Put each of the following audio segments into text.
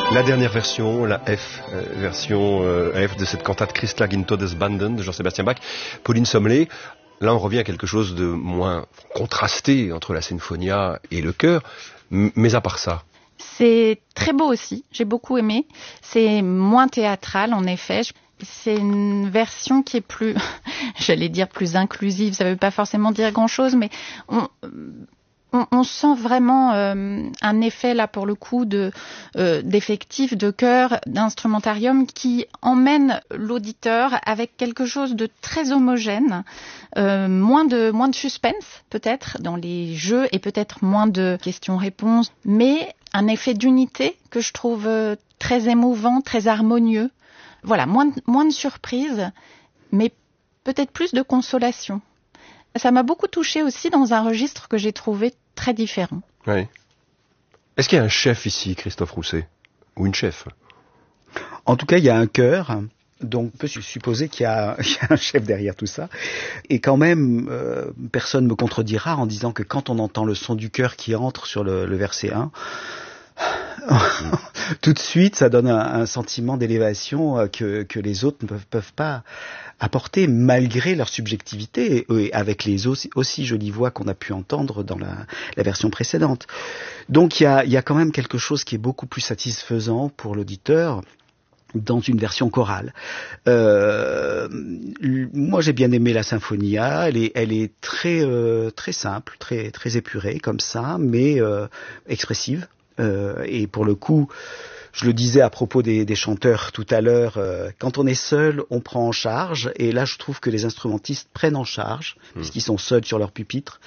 La dernière version, la version F de cette cantate Christlag in Todesbanden de Jean-Sébastien Bach, Pauline Sommelet. Là, on revient à quelque chose de moins contrasté entre la sinfonia et le chœur, mais à part ça. C'est très beau aussi, j'ai beaucoup aimé. C'est moins théâtral, en effet. C'est une version qui est plus, j'allais dire plus inclusive, ça ne veut pas forcément dire grand-chose, mais on sent vraiment un effet là pour le coup d'effectif, de chœur, d'instrumentarium qui emmène l'auditeur avec quelque chose de très homogène, moins de suspense peut-être dans les jeux et peut-être moins de questions-réponses, mais un effet d'unité que je trouve très émouvant, très harmonieux. Voilà, moins de surprises, mais peut-être plus de consolation. Ça m'a beaucoup touchée aussi dans un registre que j'ai trouvé très différent. Oui. Est-ce qu'il y a un chef ici, Christophe Rousset? Ou une chef? En tout cas, il y a un chœur, donc on peut supposer qu'il y a un chef derrière tout ça. Et quand même, personne ne me contredira en disant que quand on entend le son du chœur qui entre sur le verset 1, tout de suite, ça donne un sentiment d'élévation que les autres ne peuvent pas apporter malgré leur subjectivité et avec les aussi jolies voix qu'on a pu entendre dans la version précédente. Donc il y a quand même quelque chose qui est beaucoup plus satisfaisant pour l'auditeur dans une version chorale. Moi j'ai bien aimé la Sinfonia, elle est très simple, très épurée comme ça, mais expressive. Et pour le coup, je le disais à propos des chanteurs tout à l'heure, quand on est seul, on prend en charge, et là je trouve que les instrumentistes prennent en charge, puisqu'ils sont seuls sur leur pupitre.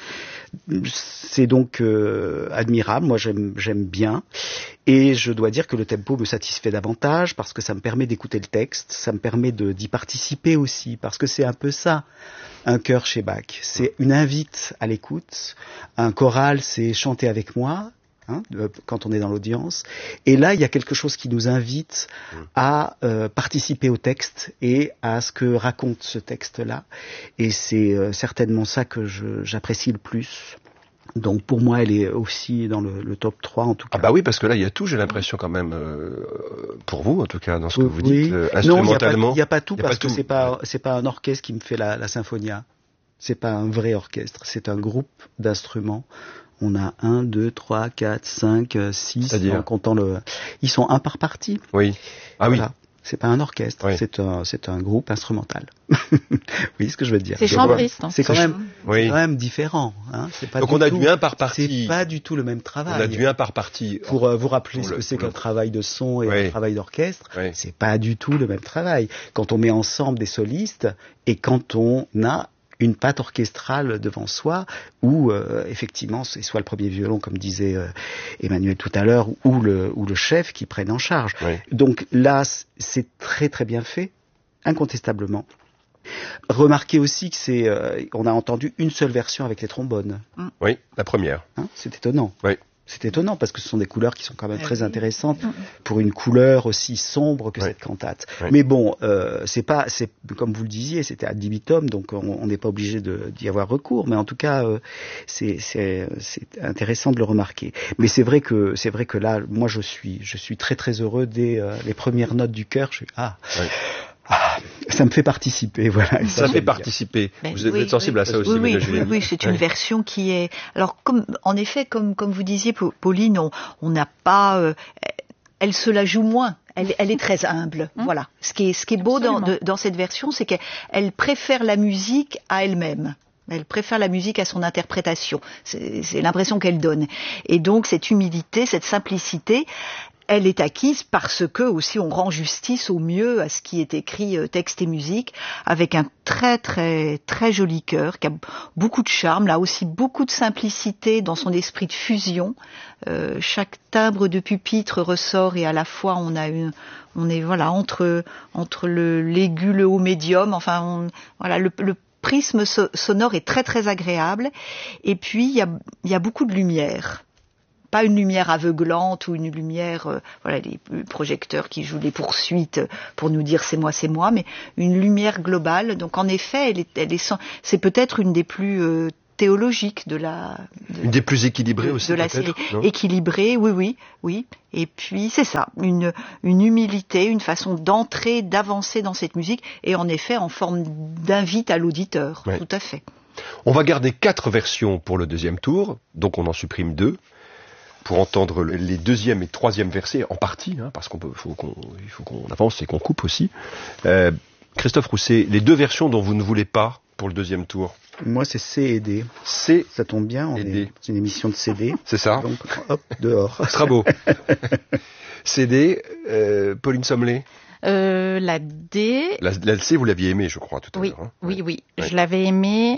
C'est donc admirable, moi j'aime bien, et je dois dire que le tempo me satisfait davantage, parce que ça me permet d'écouter le texte, ça me permet d'y participer aussi, parce que c'est un peu ça, un chœur chez Bach. C'est une invite à l'écoute, un choral c'est chanter avec moi, quand on est dans l'audience. Et là, il y a quelque chose qui nous invite à participer au texte et à ce que raconte ce texte-là. Et c'est certainement ça que j'apprécie le plus. Donc pour moi, elle est aussi dans le top 3 en tout cas. Ah bah oui, parce que là, il y a tout, j'ai l'impression quand même, pour vous en tout cas, dans ce que vous dites, instrumentalement. Non, il n'y a pas tout, parce que c'est pas un orchestre qui me fait la Sinfonia. C'est pas un vrai orchestre, c'est un groupe d'instruments. On a 1, 2, 3, 4, 5, 6, c'est-à-dire en comptant ils sont un par partie. Oui. Ah voilà. Oui. C'est pas un orchestre, oui. C'est un groupe instrumental. Oui, ce que je veux dire. C'est chambriste. C'est quand même différent. C'est pas donc on a du un par partie. C'est pas du tout le même travail. On a du un par partie. Pour vous rappeler ce que c'est qu'un travail de son et un travail d'orchestre, c'est pas du tout le même travail. Quand on met ensemble des solistes et quand on a une patte orchestrale devant soi, où effectivement c'est soit le premier violon, comme disait Emmanuel tout à l'heure, ou le chef qui prennent en charge. Oui. Donc là, c'est très très bien fait, incontestablement. Remarquez aussi que on a entendu une seule version avec les trombones. Oui, la première. C'est étonnant. Oui. C'est étonnant parce que ce sont des couleurs qui sont quand même très intéressantes pour une couleur aussi sombre que cette cantate. Oui. Mais bon, c'est comme vous le disiez, c'était ad libitum, donc on n'est pas obligé d'y avoir recours. Mais en tout cas, c'est intéressant de le remarquer. Mais c'est vrai que là, moi je suis très très heureux dès les premières notes du chœur. Ça me fait participer, voilà. Ça fait participer. Vous êtes sensible à ça aussi, Oui, c'est une version qui est. Alors, en effet, comme vous disiez, Pauline, on n'a pas. Elle se la joue moins. Elle est très humble. Voilà. Ce qui est beau dans cette version, c'est qu'elle préfère la musique à elle-même. Elle préfère la musique à son interprétation. C'est l'impression qu'elle donne. Et donc, cette humilité, cette simplicité, elle est acquise parce que aussi on rend justice au mieux à ce qui est écrit texte et musique, avec un très très très joli chœur qui a beaucoup de charme, là aussi beaucoup de simplicité dans son esprit de fusion. Chaque timbre de pupitre ressort et à la fois on est voilà entre l'aigu, le haut médium, enfin le prisme sonore est très très agréable. Et puis il y a beaucoup de lumière. Pas une lumière aveuglante ou une lumière, les projecteurs qui jouent les poursuites pour nous dire c'est moi, mais une lumière globale. Donc en effet, c'est peut-être une des plus théologique une des plus équilibrées aussi, de la série. Équilibrée, oui. Et puis c'est ça, une humilité, une façon d'entrer, d'avancer dans cette musique, et en effet en forme d'invite à l'auditeur, tout à fait. On va garder 4 versions pour le deuxième tour, donc on en supprime 2 pour entendre les deuxième et troisième versets en partie, parce qu'il faut qu'on avance et qu'on coupe aussi. Christophe Rousset, les 2 versions dont vous ne voulez pas pour le deuxième tour. Moi, c'est C et D. C, ça tombe bien, on est dans une émission de CD. C'est ça. Donc, hop, dehors. Ce sera beau. CD, Pauline Sommelet. La D. La C, vous l'aviez aimée, je crois, tout à l'heure. Oui. Je l'avais aimée.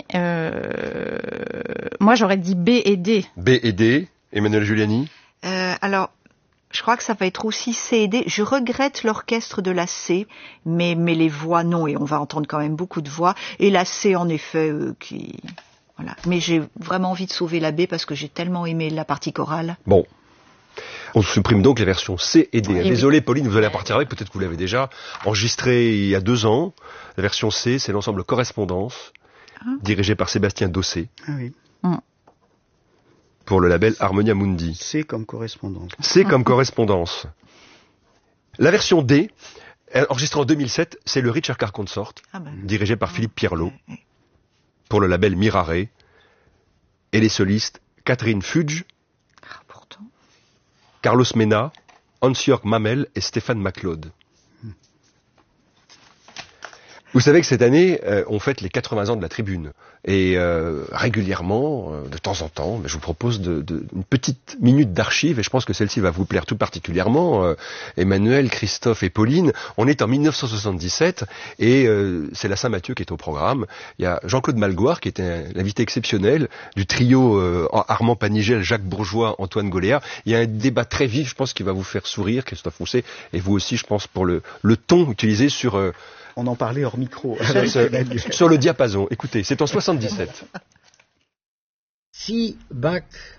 Moi, j'aurais dit B et D. B et D. Emmanuel Giuliani. Alors, je crois que ça va être aussi C et D. Je regrette l'orchestre de la C, mais les voix, non. Et on va entendre quand même beaucoup de voix. Et la C, en effet, voilà. Mais j'ai vraiment envie de sauver la B parce que j'ai tellement aimé la partie chorale. Bon. On supprime donc les versions C et D. Désolé, Pauline, vous allez partir avec. Peut-être que vous l'avez déjà enregistré il y a 2 ans. La version C, c'est l'ensemble Correspondance, dirigé par Sébastien Dossé. Ah oui. Pour le label Harmonia Mundi. C comme correspondance. C comme correspondance. La version D, enregistrée en 2007, c'est le Richard Carr Consort, dirigé par Philippe Pierlot, pour le label Mirare. Et les solistes, Catherine Fudge, Carlos Mena, Hans-Jörg Mamel et Stéphane McLeod. Vous savez que cette année, on fête les 80 ans de la Tribune. Et régulièrement, de temps en temps, je vous propose une petite minute d'archives, et je pense que celle-ci va vous plaire tout particulièrement. Emmanuel, Christophe et Pauline, on est en 1977, et c'est la Saint-Mathieu qui est au programme. Il y a Jean-Claude Malgoire, qui était l'invité exceptionnel du trio Armand Panigel, Jacques Bourgeois, Antoine Goléa. Il y a un débat très vif, je pense, qui va vous faire sourire, Christophe Rousset, et vous aussi, je pense, pour le ton utilisé sur... On en parlait hors micro. Sur le diapason. Écoutez, c'est en 77. Si Bach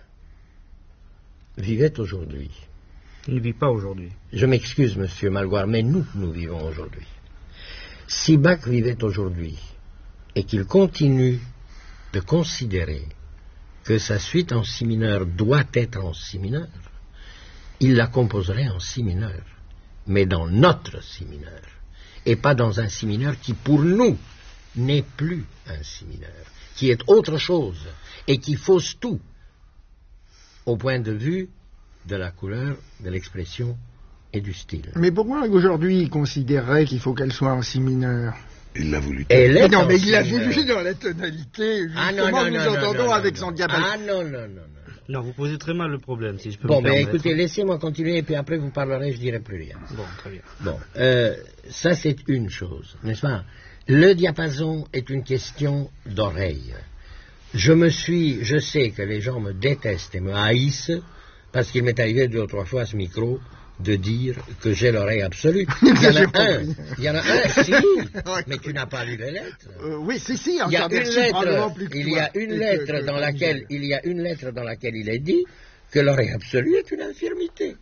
vivait aujourd'hui... Il ne vit pas aujourd'hui. Je m'excuse, monsieur Malgoire, mais nous vivons aujourd'hui. Si Bach vivait aujourd'hui et qu'il continue de considérer que sa suite en si mineur doit être en si mineur, il la composerait en si mineur, mais dans notre si mineur. Et pas dans un si mineur qui, pour nous, n'est plus un si mineur, qui est autre chose, et qui fausse tout, au point de vue de la couleur, de l'expression et du style. Mais pourquoi aujourd'hui il considérerait qu'il faut qu'elle soit en si mineur ? Il l'a voulu. Mais il l'a voulu dans la tonalité, justement, nous entendons avec son diapason. Ah non. Non, vous posez très mal le problème, si je peux me permettre. Bon, écoutez, laissez-moi continuer, et puis après vous parlerez, je dirai plus rien. Bon, très bien. Bon, ça c'est une chose, n'est-ce pas ? Le diapason est une question d'oreille. Je sais que les gens me détestent et me haïssent, parce qu'il m'est arrivé 2 ou 3 fois à ce micro de dire que j'ai l'oreille absolue. Il y en a un, si, mais tu n'as pas lu les lettres. Oui, si, il y a une lettre dans laquelle il est dit que l'oreille absolue est une infirmité.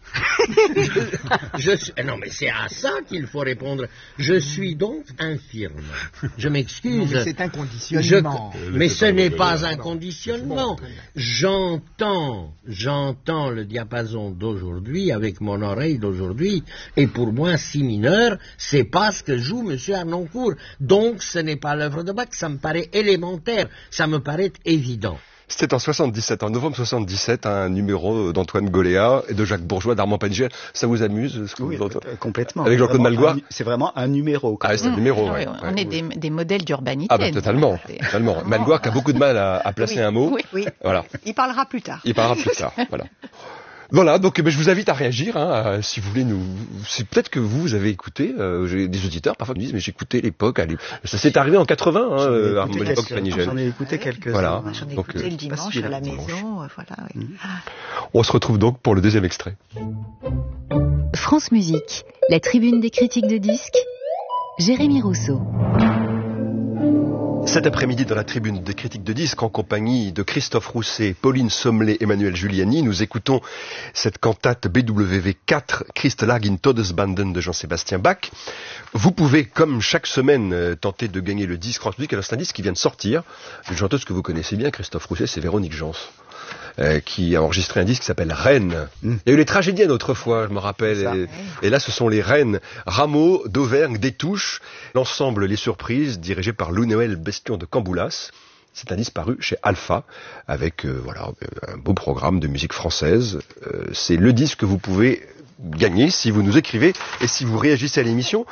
Non, mais c'est à ça qu'il faut répondre. Je suis donc infirme. Je m'excuse. Non, mais c'est un conditionnement. Mais ce n'est pas un conditionnement. J'entends le diapason d'aujourd'hui avec mon oreille d'aujourd'hui, et pour moi, si mineur, c'est pas ce que joue M. Harnoncourt. Donc, ce n'est pas l'œuvre de Bach. Ça me paraît élémentaire. Ça me paraît évident. C'était en novembre 77, un numéro d'Antoine Goléa et de Jacques Bourgeois, d'Armand Panigel. Ça vous amuse Oui, complètement. Avec Jean-Claude Malgoire. C'est vraiment un numéro. C'est un numéro. Oui, on est des modèles d'urbanité. Totalement. Malgoire qui a beaucoup de mal à placer un mot. Oui. Voilà. Il parlera plus tard. Voilà. Voilà, donc je vous invite à réagir, si vous voulez c'est peut-être que vous avez écouté, j'ai des auditeurs parfois me disent mais j'ai écouté l'époque, ça s'est arrivé en 80, l'époque Panigel. J'en ai écouté quelques-uns. Voilà. J'en ai écouté le dimanche à la maison, voilà. Oui. On se retrouve donc pour le deuxième extrait. France Musique, la tribune des critiques de disques, Jérémy Rousseau. Cet après-midi, dans la tribune des critiques de disques, en compagnie de Christophe Rousset, Pauline Sommelet, Emmanuel Giuliani, nous écoutons cette cantate BWV 4, Christlag in Todesbanden de Jean-Sébastien Bach. Vous pouvez, comme chaque semaine, tenter de gagner le disque France Musique. Alors c'est un disque qui vient de sortir d'une chanteuse que vous connaissez bien, Christophe Rousset, c'est Véronique Jans. Qui a enregistré un disque qui s'appelle Rennes. Il y a eu les tragédiennes autrefois, je me rappelle. Et là, ce sont les Rennes. Rameau, d'Auvergne, des Touches. L'ensemble Les Surprises, dirigé par Louis-Noël Bestion de Camboulas. C'est un disque paru chez Alpha, avec un beau programme de musique française. C'est le disque que vous pouvez gagner si vous nous écrivez et si vous réagissez à l'émission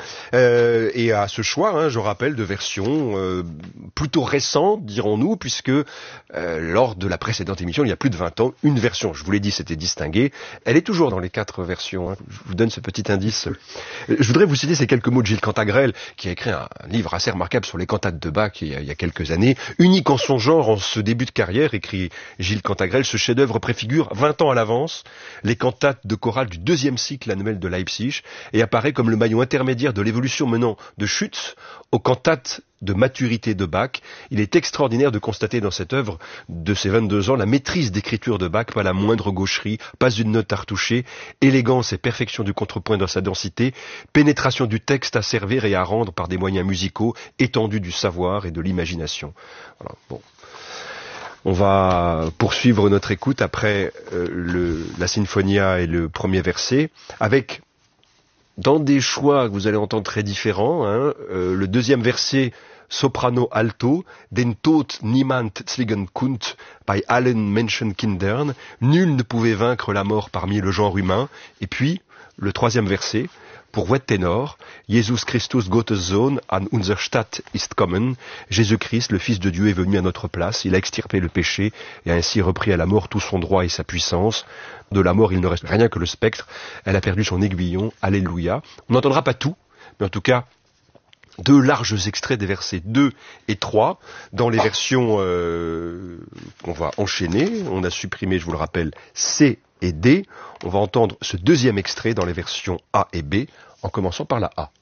et à ce choix, je rappelle, de versions plutôt récentes, dirons-nous, puisque lors de la précédente émission, il y a plus de 20 ans, une version, je vous l'ai dit, c'était distingué, elle est toujours dans les 4 versions, je vous donne ce petit indice. Je voudrais vous citer ces quelques mots de Gilles Cantagrel, qui a écrit un livre assez remarquable sur les cantates de Bach il y a quelques années, unique en son genre en ce début de carrière, écrit Gilles Cantagrel, ce chef-d'œuvre préfigure 20 ans à l'avance les cantates de chorale du 2e cycle annuel de Leipzig et apparaît comme le maillon intermédiaire de l'évolution menant de Schütz aux cantates de maturité de Bach. Il est extraordinaire de constater dans cette œuvre de ses 22 ans la maîtrise d'écriture de Bach, pas la moindre gaucherie, pas une note à retoucher, élégance et perfection du contrepoint dans sa densité, pénétration du texte à servir et à rendre par des moyens musicaux, étendue du savoir et de l'imagination. Voilà, bon. On va poursuivre notre écoute après la Sinfonia et le premier verset, avec, dans des choix que vous allez entendre très différents, le deuxième verset, soprano-alto, den Tod niemand zwingen kunt bei allen Menschenkindern, nul ne pouvait vaincre la mort parmi le genre humain, et puis le troisième verset, pour voix de ténor, Jesus Christus Gottes Sohn an unser Stadt ist kommen. Jésus-Christ, le Fils de Dieu, est venu à notre place. Il a extirpé le péché et a ainsi repris à la mort tout son droit et sa puissance. De la mort, il ne reste rien que le spectre. Elle a perdu son aiguillon. Alléluia. On n'entendra pas tout, mais en tout cas, 2 larges extraits des versets 2 et 3 dans les versions qu'on va enchaîner. On a supprimé, je vous le rappelle, C et D. On va entendre ce deuxième extrait dans les versions A et B, en commençant par la A.